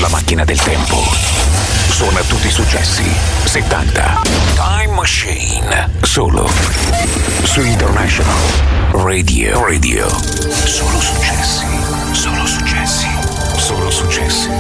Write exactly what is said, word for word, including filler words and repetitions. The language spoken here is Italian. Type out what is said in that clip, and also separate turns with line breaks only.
la macchina del tempo. Suona tutti i successi settanta. Time Machine. Solo su International Radio. Radio. Solo successi. Solo successi. Solo successi.